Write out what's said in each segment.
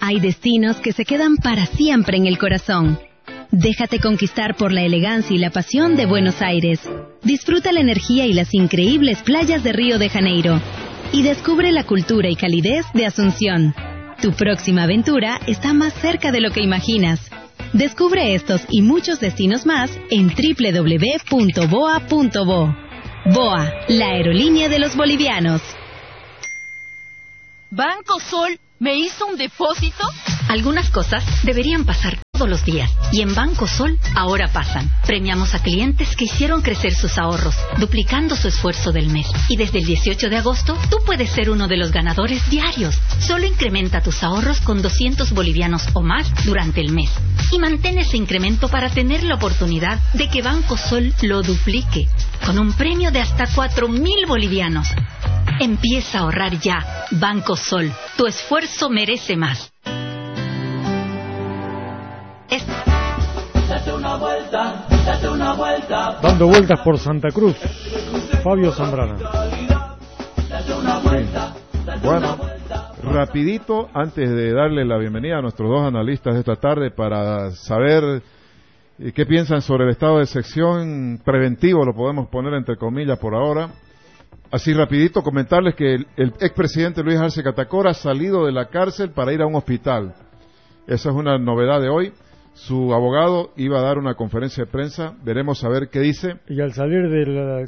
Hay destinos que se quedan para siempre en el corazón. Déjate conquistar por la elegancia y la pasión de Buenos Aires. Disfruta la energía y las increíbles playas de Río de Janeiro. Y descubre la cultura y calidez de Asunción. Tu próxima aventura está más cerca de lo que imaginas. Descubre estos y muchos destinos más en www.boa.bo. BOA, la aerolínea de los bolivianos. ¿Banco Sol me hizo un depósito? Algunas cosas deberían pasar todos los días y en Banco Sol ahora pasan. Premiamos a clientes que hicieron crecer sus ahorros, duplicando su esfuerzo del mes. Y desde el 18 de agosto, tú puedes ser uno de los ganadores diarios. Solo incrementa tus ahorros con 200 bolivianos o más durante el mes. Y mantén ese incremento para tener la oportunidad de que Banco Sol lo duplique, con un premio de hasta 4.000 bolivianos. Empieza a ahorrar ya. Banco Sol, tu esfuerzo merece más. Date una vuelta. Dando vueltas por Santa Cruz, Fabio Zambrana. Bueno, rapidito, antes de darle la bienvenida a nuestros dos analistas de esta tarde para saber qué piensan sobre el estado de sección preventivo, lo podemos poner entre comillas por ahora. Así rapidito comentarles que el expresidente Luis Arce Catacora ha salido de la cárcel para ir a un hospital. Esa es una novedad de hoy. Su abogado iba a dar una conferencia de prensa, veremos a ver qué dice. Y al salir de la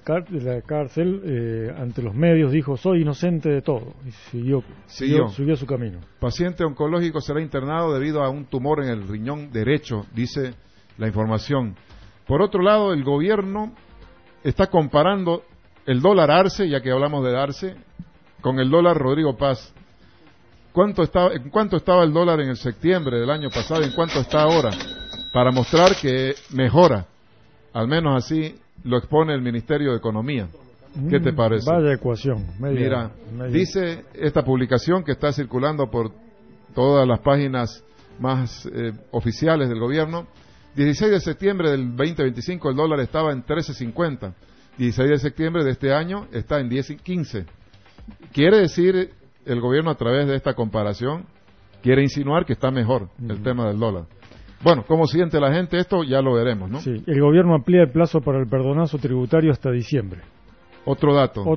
cárcel, ante los medios dijo, soy inocente de todo, y siguió su camino. Paciente oncológico será internado debido a un tumor en el riñón derecho, dice la información. Por otro lado, el gobierno está comparando el dólar Arce, ya que hablamos de Arce, con el dólar Rodrigo Paz. ¿En cuánto estaba el dólar en el septiembre del año pasado? ¿En cuánto está ahora? Para mostrar que mejora. Al menos así lo expone el Ministerio de Economía. ¿Qué te parece? Vaya ecuación. Mira, dice esta publicación que está circulando por todas las páginas más oficiales del gobierno. 16 de septiembre del 2025 el dólar estaba en 13.50. 16 de septiembre de este año está en 10.15. Quiere decir, el gobierno a través de esta comparación quiere insinuar que está mejor el tema del dólar. Bueno, ¿cómo siente la gente esto? Ya lo veremos, ¿no? Sí, el gobierno amplía el plazo para el perdonazo tributario hasta diciembre. Otra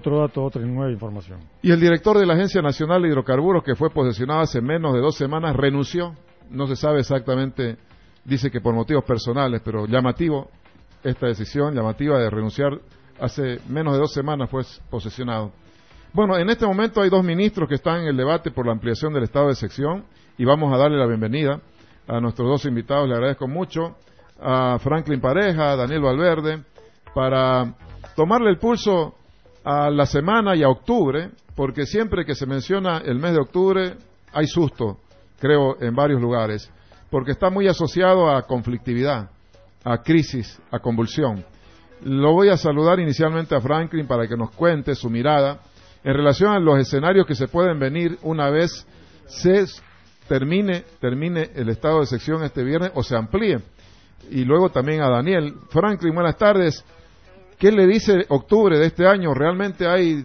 nueva información. Y el director de la Agencia Nacional de Hidrocarburos, que fue posesionado hace menos de 2 semanas, renunció. No se sabe exactamente, dice que por motivos personales, pero llamativo esta decisión, llamativa de renunciar. Hace menos de 2 semanas fue posesionado. Bueno, en este momento hay 2 ministros que están en el debate por la ampliación del estado de sección y vamos a darle la bienvenida a nuestros 2 invitados. Le agradezco mucho a Franklin Pareja, a Daniel Valverde, para tomarle el pulso a la semana y a octubre, porque siempre que se menciona el mes de octubre hay susto, creo, en varios lugares, porque está muy asociado a conflictividad, a crisis, a convulsión. Lo voy a saludar inicialmente a Franklin para que nos cuente su mirada en relación a los escenarios que se pueden venir una vez se termine el estado de sección este viernes o se amplíe. Y luego también a Daniel. Franklin, buenas tardes. ¿Qué le dice octubre de este año? ¿Realmente hay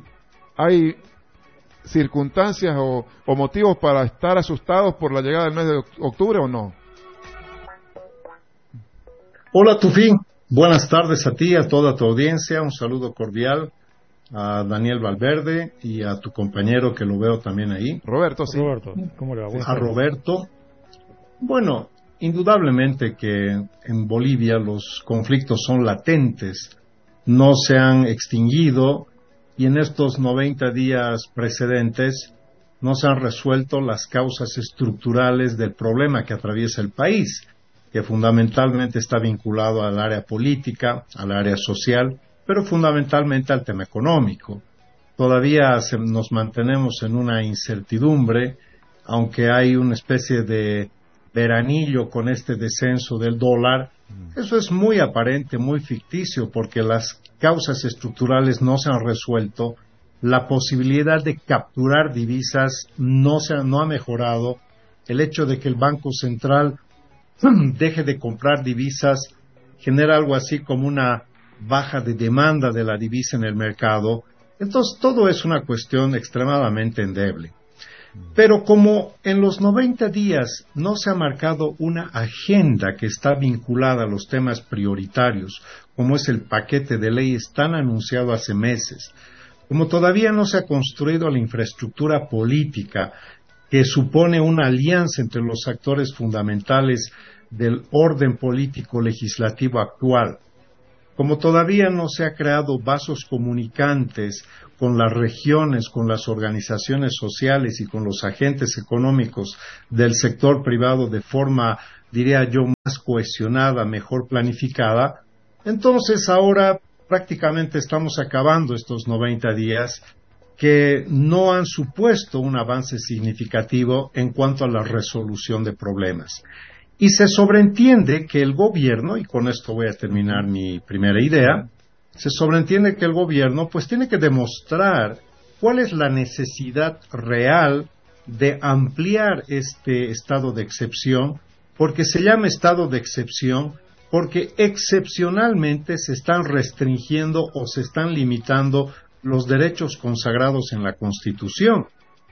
circunstancias o motivos para estar asustados por la llegada del mes de octubre o no? Hola, Tufín. Buenas tardes a ti, a toda tu audiencia. Un saludo cordial a Daniel Valverde y a tu compañero que lo veo también ahí. Roberto, sí. Roberto, ¿cómo le va? A Roberto. Bueno, indudablemente que en Bolivia los conflictos son latentes, no se han extinguido y en estos 90 días precedentes no se han resuelto las causas estructurales del problema que atraviesa el país, que fundamentalmente está vinculado al área política, al área social, pero fundamentalmente al tema económico. Todavía nos mantenemos en una incertidumbre, aunque hay una especie de veranillo con este descenso del dólar. Eso es muy aparente, muy ficticio, porque las causas estructurales no se han resuelto, la posibilidad de capturar divisas no ha mejorado, el hecho de que el Banco Central deje de comprar divisas genera algo así como una baja de demanda de la divisa en el mercado. Entonces todo es una cuestión extremadamente endeble. Pero como en los 90 días no se ha marcado una agenda que está vinculada a los temas prioritarios, como es el paquete de leyes tan anunciado hace meses, como todavía no se ha construido la infraestructura política que supone una alianza entre los actores fundamentales del orden político legislativo actual, como todavía no se ha creado vasos comunicantes con las regiones, con las organizaciones sociales y con los agentes económicos del sector privado de forma, diría yo, más cohesionada, mejor planificada, entonces ahora prácticamente estamos acabando estos 90 días que no han supuesto un avance significativo en cuanto a la resolución de problemas. Y se sobreentiende que el gobierno, y con esto voy a terminar mi primera idea, se sobreentiende que el gobierno pues tiene que demostrar cuál es la necesidad real de ampliar este estado de excepción, porque se llama estado de excepción porque excepcionalmente se están restringiendo o se están limitando los derechos consagrados en la Constitución.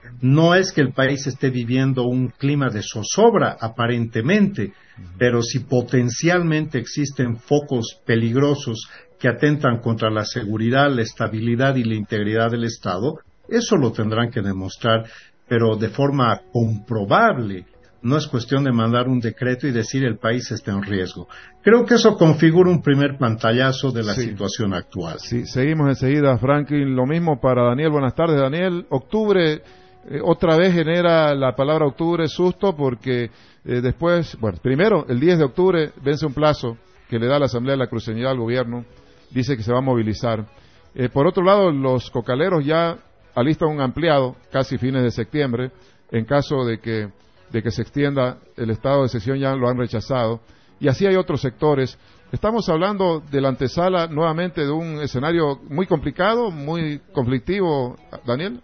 No es que el país esté viviendo un clima de zozobra, aparentemente, pero si potencialmente existen focos peligrosos que atentan contra la seguridad, la estabilidad y la integridad del Estado, eso lo tendrán que demostrar, pero de forma comprobable. No es cuestión de mandar un decreto y decir el país está en riesgo. Creo que eso configura un primer pantallazo de la situación actual. Sí, seguimos enseguida, Franklin. Lo mismo para Daniel. Buenas tardes, Daniel. Octubre, otra vez genera la palabra octubre susto porque después, bueno, primero, el 10 de octubre vence un plazo que le da la Asamblea de la Cruceñidad al gobierno. Dice que se va a movilizar. Por otro lado, los cocaleros ya alistan un ampliado, casi fines de septiembre, en caso de que se extienda el estado de excepción, ya lo han rechazado, y así hay otros sectores. Estamos hablando de la antesala nuevamente de un escenario muy complicado, muy conflictivo, Daniel.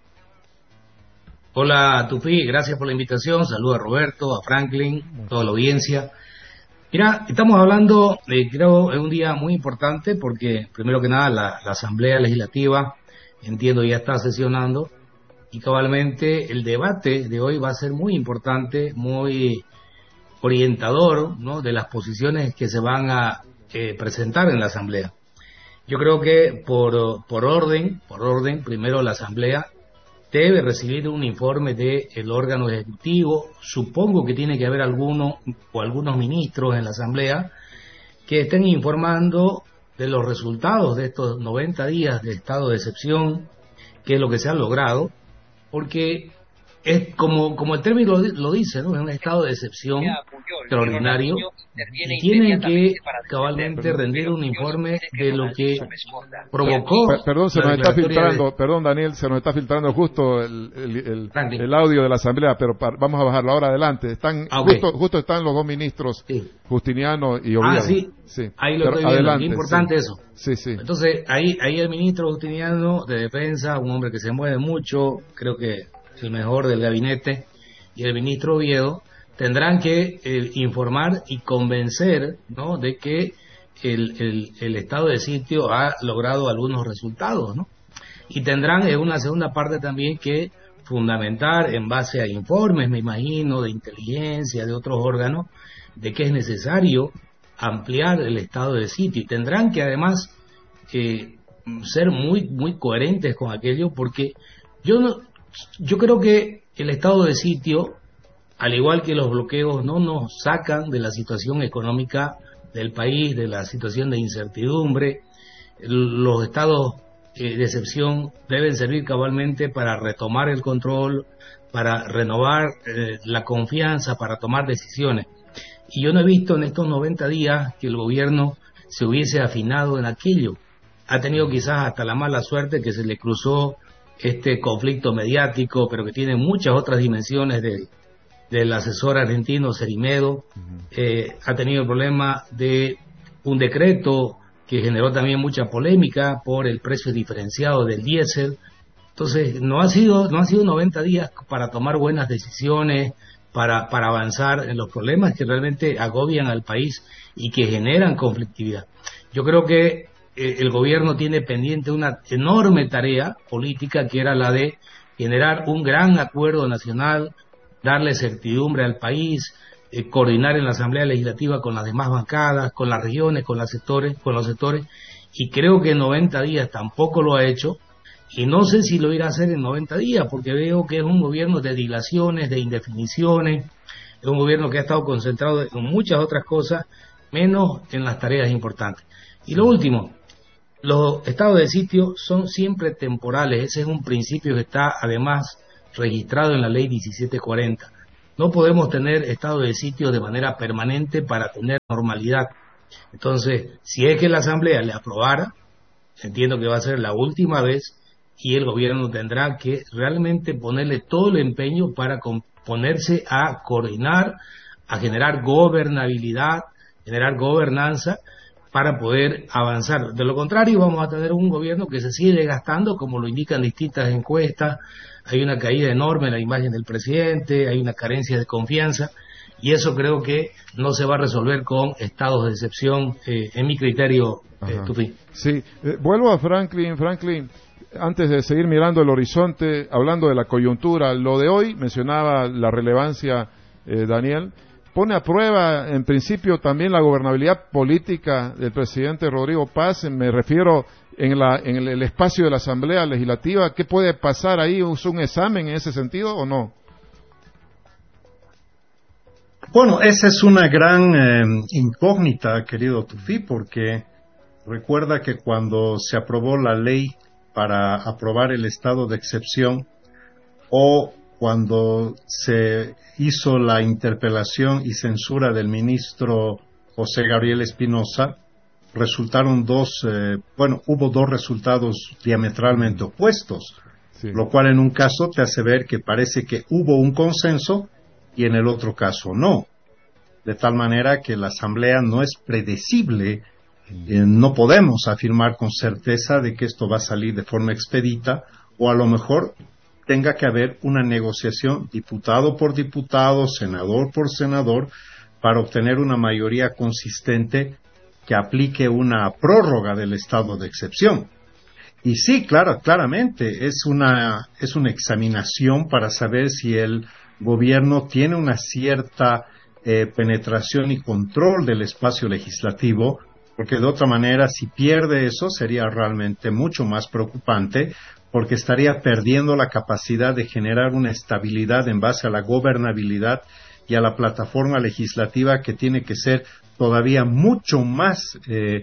Hola Tupi, gracias por la invitación, saludos a Roberto, a Franklin, a toda la audiencia. Mira, estamos hablando, creo, de un día muy importante porque, primero que nada, la Asamblea Legislativa, entiendo, ya está sesionando, y cabalmente el debate de hoy va a ser muy importante, muy orientador, ¿no?, de las posiciones que se van a presentar en la Asamblea. Yo creo que por orden, primero la Asamblea debe recibir un informe del órgano ejecutivo. Supongo que tiene que haber algunos ministros en la Asamblea que estén informando de los resultados de estos 90 días de estado de excepción, qué es lo que se ha logrado, porque es como el término lo dice, ¿no? Es un estado de excepción extraordinario y tienen que cabalmente rendir un informe de lo que provocó. Perdón, se nos está filtrando, perdón Daniel, se nos está filtrando justo el audio de la Asamblea, pero vamos a bajarlo ahora adelante. Están justo están los dos ministros, Justiniano y Oviedo. Sí. Ahí lo estoy viendo, es importante eso. Sí. Entonces, ahí el ministro Justiniano de Defensa, un hombre que se mueve mucho, creo que el mejor del gabinete, y el ministro Oviedo tendrán que informar y convencer, ¿no?, de que el estado de sitio ha logrado algunos resultados, ¿no? Y tendrán en una segunda parte también que fundamentar en base a informes, me imagino, de inteligencia, de otros órganos, de que es necesario ampliar el estado de sitio. Y tendrán que además ser muy coherentes con aquello, porque yo creo que el estado de sitio, al igual que los bloqueos, no nos sacan de la situación económica del país, de la situación de incertidumbre. Los estados de excepción deben servir cabalmente para retomar el control, para renovar la confianza, para tomar decisiones. Y yo no he visto en estos 90 días que el gobierno se hubiese afinado en aquello. Ha tenido quizás hasta la mala suerte que se le cruzó este conflicto mediático, pero que tiene muchas otras dimensiones del asesor argentino Cerimedo. Ha tenido el problema de un decreto que generó también mucha polémica por el precio diferenciado del diésel. Entonces, no ha sido 90 días para tomar buenas decisiones, para avanzar en los problemas que realmente agobian al país y que generan conflictividad. Yo creo que el gobierno tiene pendiente una enorme tarea política, que era la de generar un gran acuerdo nacional, darle certidumbre al país, coordinar en la Asamblea Legislativa con las demás bancadas, con las regiones, con los sectores, y creo que en 90 días tampoco lo ha hecho, y no sé si lo irá a hacer en 90 días, porque veo que es un gobierno de dilaciones, de indefiniciones, es un gobierno que ha estado concentrado en muchas otras cosas, menos en las tareas importantes. Y lo último, los estados de sitio son siempre temporales, ese es un principio que está además registrado en la ley 1740. No podemos tener estado de sitio de manera permanente para tener normalidad. Entonces, si es que la Asamblea le aprobara, entiendo que va a ser la última vez y el gobierno tendrá que realmente ponerle todo el empeño para ponerse a coordinar, a generar gobernabilidad, generar gobernanza para poder avanzar. De lo contrario, vamos a tener un gobierno que se sigue gastando, como lo indican distintas encuestas. Hay una caída enorme en la imagen del presidente, hay una carencia de confianza, y eso creo que no se va a resolver con estados de excepción, en mi criterio, Tufí. Sí, vuelvo a Franklin, antes de seguir mirando el horizonte, hablando de la coyuntura, lo de hoy, mencionaba la relevancia, Daniel, pone a prueba, en principio, también la gobernabilidad política del presidente Rodrigo Paz. Me refiero en el espacio de la Asamblea Legislativa. ¿Qué puede pasar ahí? ¿Es un examen en ese sentido o no? Bueno, esa es una gran incógnita, querido Tufí, porque recuerda que cuando se aprobó la ley para aprobar el estado de excepción, o cuando se hizo la interpelación y censura del ministro José Gabriel Espinosa, resultaron hubo dos resultados diametralmente opuestos, sí. Lo cual en un caso te hace ver que parece que hubo un consenso y en el otro caso no. De tal manera que la Asamblea no es predecible, no podemos afirmar con certeza de que esto va a salir de forma expedita, o a lo mejor tenga que haber una negociación diputado por diputado, senador por senador, para obtener una mayoría consistente que aplique una prórroga del estado de excepción. Y sí, claramente es una examinación para saber si el gobierno tiene una cierta penetración y control del espacio legislativo, porque de otra manera, si pierde eso, sería realmente mucho más preocupante, porque estaría perdiendo la capacidad de generar una estabilidad en base a la gobernabilidad y a la plataforma legislativa, que tiene que ser todavía mucho más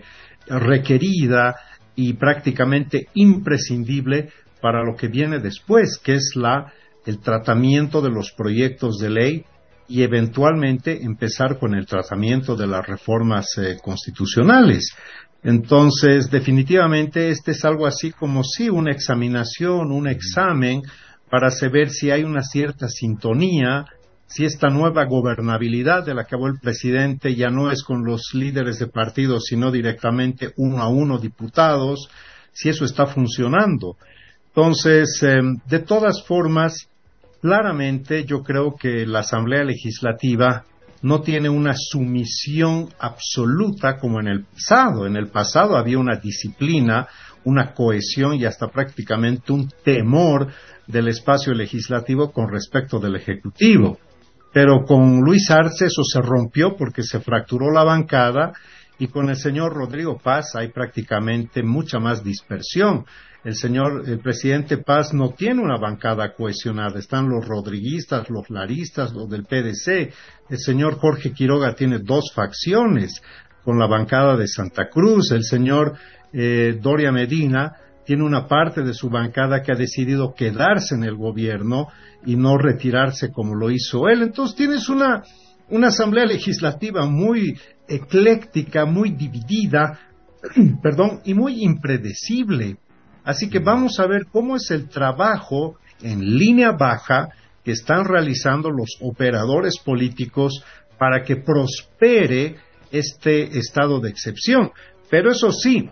requerida y prácticamente imprescindible para lo que viene después, que es el tratamiento de los proyectos de ley y eventualmente empezar con el tratamiento de las reformas constitucionales. Entonces, definitivamente este es algo así como una examinación, un examen para saber si hay una cierta sintonía, si esta nueva gobernabilidad de la que habló el presidente ya no es con los líderes de partidos, sino directamente uno a uno diputados, si eso está funcionando. Entonces, de todas formas, claramente yo creo que la Asamblea Legislativa no tiene una sumisión absoluta como en el pasado. En el pasado había una disciplina, una cohesión y hasta prácticamente un temor del espacio legislativo con respecto del Ejecutivo. Pero con Luis Arce eso se rompió porque se fracturó la bancada, y con el señor Rodrigo Paz hay prácticamente mucha más dispersión. El presidente Paz no tiene una bancada cohesionada, están los rodriguistas, los laristas, los del PDC. El señor Jorge Quiroga tiene dos facciones con la bancada de Santa Cruz. El señor Doria Medina tiene una parte de su bancada que ha decidido quedarse en el gobierno y no retirarse como lo hizo él. Entonces tienes una asamblea legislativa muy ecléctica, muy dividida, y muy impredecible. Así que vamos a ver cómo es el trabajo en línea baja que están realizando los operadores políticos para que prospere este estado de excepción. Pero eso sí,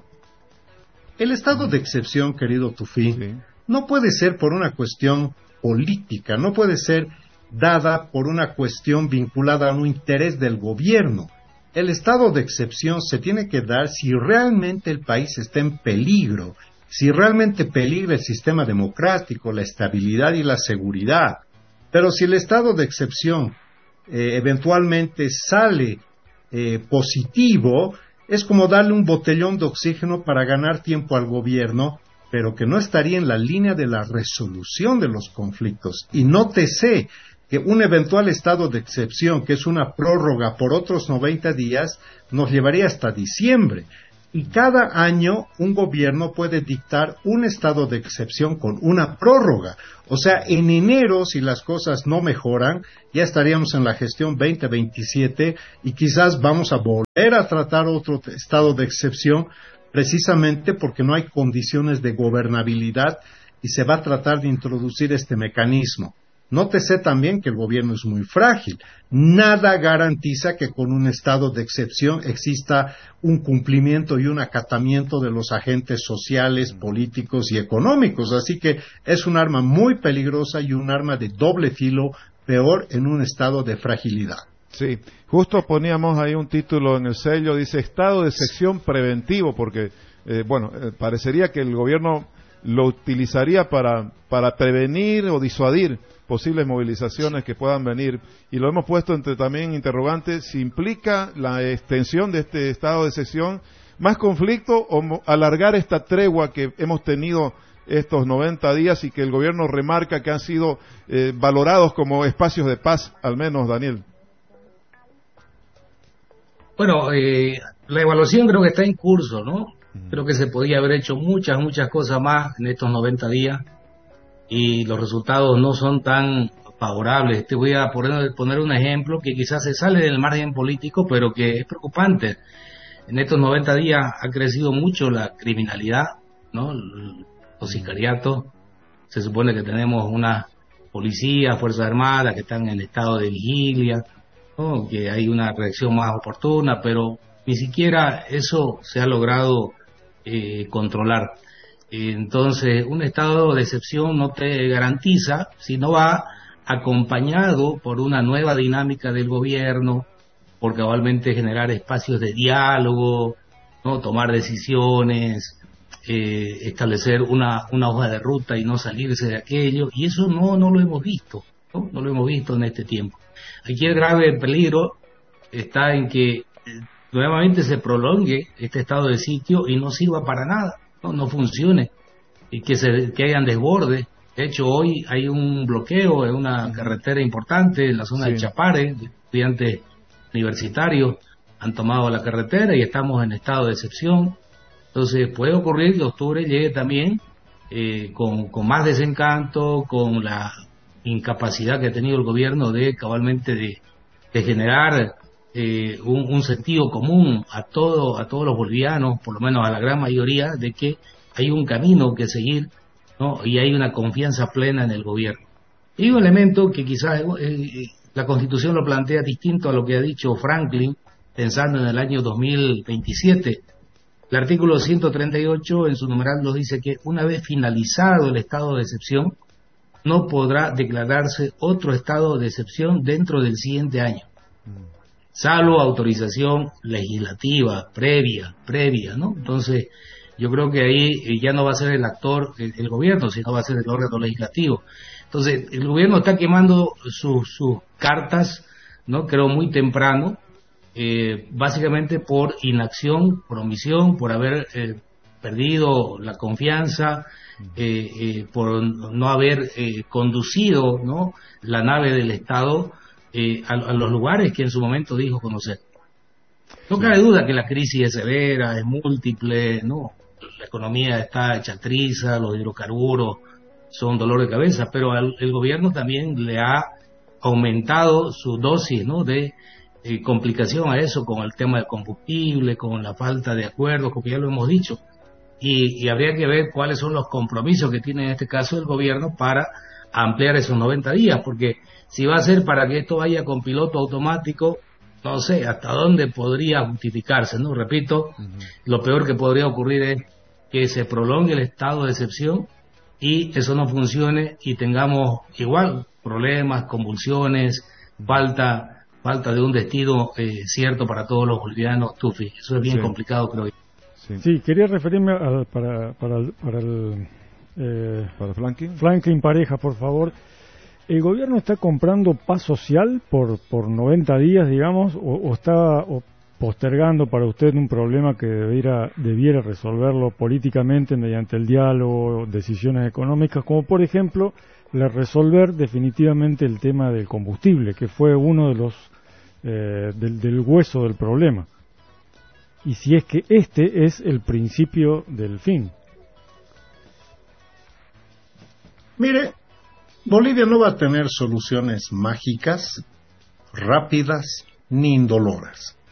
el estado de excepción, querido Tufí, no puede ser por una cuestión política, no puede ser dada por una cuestión vinculada a un interés del gobierno. El estado de excepción se tiene que dar si realmente el país está en peligro, si realmente peligra el sistema democrático, la estabilidad y la seguridad. Pero si el estado de excepción eventualmente sale positivo, es como darle un botellón de oxígeno para ganar tiempo al gobierno, pero que no estaría en la línea de la resolución de los conflictos. Y nótese que un eventual estado de excepción, que es una prórroga por otros 90 días, nos llevaría hasta diciembre. Y cada año un gobierno puede dictar un estado de excepción con una prórroga. O sea, en enero, si las cosas no mejoran, ya estaríamos en la gestión 2027 y quizás vamos a volver a tratar otro estado de excepción, precisamente porque no hay condiciones de gobernabilidad y se va a tratar de introducir este mecanismo. Nótese también que el gobierno es muy frágil. Nada garantiza que con un estado de excepción exista un cumplimiento y un acatamiento de los agentes sociales, políticos y económicos. Así que es un arma muy peligrosa y un arma de doble filo, peor en un estado de fragilidad. Sí, justo poníamos ahí un título en el sello, dice estado de excepción preventivo, porque, parecería que el gobierno lo utilizaría para prevenir o disuadir posibles movilizaciones que puedan venir, y lo hemos puesto entre también interrogantes, si implica la extensión de este estado de excepción más conflicto o alargar esta tregua que hemos tenido estos 90 días y que el gobierno remarca que han sido valorados como espacios de paz, al menos, Daniel. Bueno, la evaluación creo que está en curso, ¿no? Creo que se podía haber hecho muchas cosas más en estos 90 días y los resultados no son tan favorables. Te voy a poner un ejemplo que quizás se sale del margen político, pero que es preocupante. En estos 90 días ha crecido mucho la criminalidad, ¿no? Los sicariatos. Se supone que tenemos una policía, Fuerzas Armadas que están en estado de vigilia, ¿no? Que hay una reacción más oportuna, pero ni siquiera eso se ha logrado controlar. Entonces, un estado de excepción no te garantiza si no va acompañado por una nueva dinámica del gobierno, por cabalmente generar espacios de diálogo, ¿no? Tomar decisiones, establecer una hoja de ruta y no salirse de aquello, y eso no lo hemos visto, ¿no? No lo hemos visto en este tiempo. Aquí el grave peligro está en que nuevamente se prolongue este estado de sitio y no sirva para nada, no funcione, y que hayan desbordes. De hecho, hoy hay un bloqueo en una carretera importante en la zona de Chapare. Estudiantes universitarios han tomado la carretera y estamos en estado de excepción. Entonces puede ocurrir que octubre llegue también con más desencanto, con la incapacidad que ha tenido el gobierno de cabalmente de generar un sentido común a todos los bolivianos, por lo menos a la gran mayoría, de que hay un camino que seguir, ¿no? Y hay una confianza plena en el gobierno. Y un elemento que quizás la Constitución lo plantea distinto a lo que ha dicho Franklin, pensando en el año 2027. El artículo 138 en su numeral nos dice que una vez finalizado el estado de excepción, no podrá declararse otro estado de excepción dentro del siguiente año, salvo autorización legislativa previa, ¿no? Entonces, yo creo que ahí ya no va a ser el actor el gobierno, sino va a ser el órgano legislativo. Entonces, el gobierno está quemando sus cartas, ¿no? Creo muy temprano, básicamente por inacción, por omisión, por haber perdido la confianza, por no haber conducido, ¿no?, la nave del Estado a los lugares que en su momento dijo conocer. No cabe duda que la crisis es severa, es múltiple, ¿no? La economía está hecha triza, los hidrocarburos son dolor de cabeza, pero el gobierno también le ha aumentado su dosis, ¿no?, de complicación a eso, con el tema del combustible, con la falta de acuerdos, como ya lo hemos dicho, y habría que ver cuáles son los compromisos que tiene en este caso el gobierno para ampliar esos 90 días, porque si va a ser para que esto vaya con piloto automático, no sé hasta dónde podría justificarse, ¿no? Repito, lo peor que podría ocurrir es que se prolongue el estado de excepción y eso no funcione y tengamos igual problemas, convulsiones, falta de un destino cierto para todos los bolivianos, Tufi. Eso es bien complicado, creo yo. Sí, quería referirme para Franklin Pareja, por favor. ¿El gobierno está comprando paz social por 90 días, digamos, o está postergando para usted un problema que debiera resolverlo políticamente mediante el diálogo, decisiones económicas, como por ejemplo resolver definitivamente el tema del combustible, que fue uno de los del hueso del problema? Y si es que este es el principio del fin. Mire, Bolivia no va a tener soluciones mágicas, rápidas, ni indoloras.